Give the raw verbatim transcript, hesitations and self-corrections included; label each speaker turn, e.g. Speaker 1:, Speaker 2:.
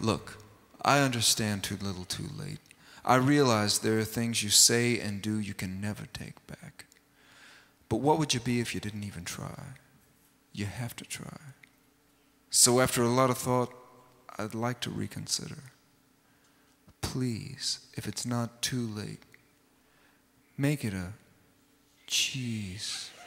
Speaker 1: look, I understand too little too late. I realize there are things you say and do you can never take back. But what would you be if you didn't even try? You have to try. So after a lot of thought, I'd like to reconsider. Please, if it's not too late, make it a cheese.